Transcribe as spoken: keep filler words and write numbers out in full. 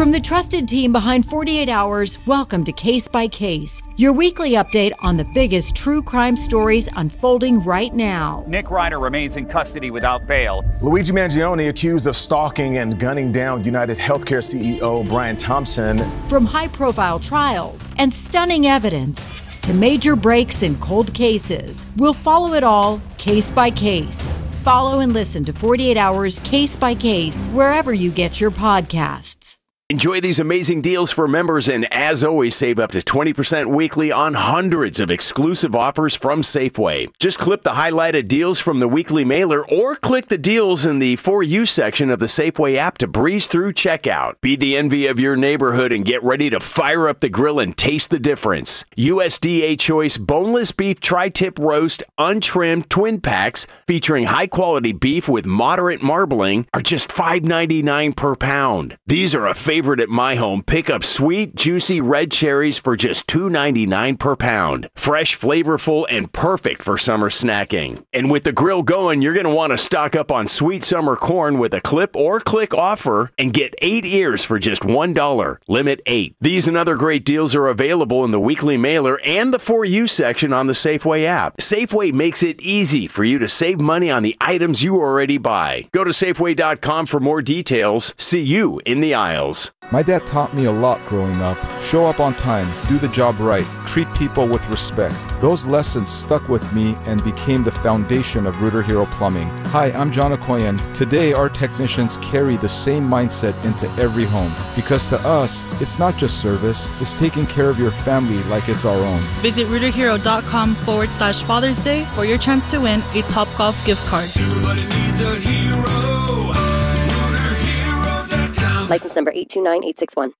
From the trusted team behind forty-eight hours, welcome to Case by Case, your weekly update on the biggest true crime stories unfolding right now. Nick Ryder remains in custody without bail. Luigi Mangione accused of stalking and gunning down United Healthcare C E O Brian Thompson. From high-profile trials and stunning evidence to major breaks in cold cases, we'll follow it all case by case. Follow and listen to forty-eight hours Case by Case wherever you get your podcasts. Enjoy these amazing deals for members, and as always, save up to twenty percent weekly on hundreds of exclusive offers from Safeway. Just clip the highlighted deals from the weekly mailer or click the deals in the For You section of the Safeway app to breeze through checkout. Be the envy of your neighborhood and get ready to fire up the grill and taste the difference. U S D A Choice Boneless Beef Tri-Tip Roast Untrimmed Twin Packs featuring high-quality beef with moderate marbling are just five ninety-nine per pound. These are a favorite at my home. Pick up sweet, juicy red cherries for just two ninety-nine per pound. Fresh, flavorful, and perfect for summer snacking. And with the grill going, you're going to want to stock up on sweet summer corn with a clip or click offer and get eight ears for just one dollar. Limit eight. These and other great deals are available in the weekly mailer and the For You section on the Safeway app. Safeway makes it easy for you to save money on the items you already buy. Go to Safeway dot com for more details. See you in the aisles. My dad taught me a lot growing up. Show up on time, do the job right, treat people with respect. Those lessons stuck with me and became the foundation of Rooter Hero Plumbing. Hi, I'm John Okoyen. Today, our technicians carry the same mindset into every home. Because to us, it's not just service, it's taking care of your family like it's our own. Visit rooterhero.com forward slash Father's Day for your chance to win a Topgolf gift card. Everybody needs a hero. License number eight two nine eight six one.